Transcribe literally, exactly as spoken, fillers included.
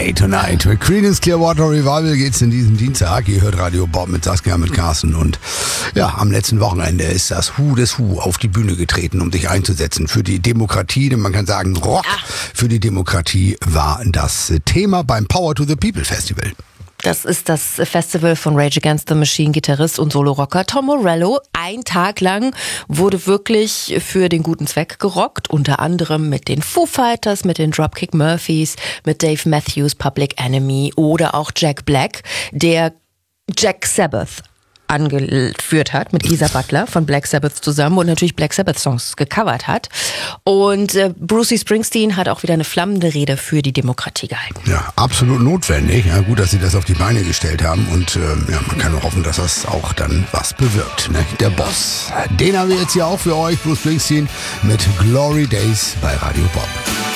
Day Tonight. Mit Creedence Clearwater Revival geht's in diesem Dienstag. Ihr hört Radio Bob mit Saskia, mit Carsten. Und ja, am letzten Wochenende ist das Who des Who auf die Bühne getreten, um sich einzusetzen für die Demokratie. Denn man kann sagen, Rock für die Demokratie war das Thema beim Power to the People Festival. Das ist das Festival von Rage Against the Machine Gitarrist und Solo-Rocker Tom Morello. Ein Tag lang wurde wirklich für den guten Zweck gerockt, unter anderem mit den Foo Fighters, mit den Dropkick Murphys, mit Dave Matthews, Public Enemy oder auch Jack Black, der Jack Sabbath angeführt hat mit Geezer Butler von Black Sabbath zusammen und natürlich Black Sabbath Songs gecovert hat. Und äh, Brucey Springsteen hat auch wieder eine flammende Rede für die Demokratie gehalten. Ja, absolut notwendig. Ja, gut, dass sie das auf die Beine gestellt haben und äh, ja, man kann nur hoffen, dass das auch dann was bewirkt. Ne? Der Boss, den haben wir jetzt hier auch für euch, Bruce Springsteen mit Glory Days bei Radio Bob.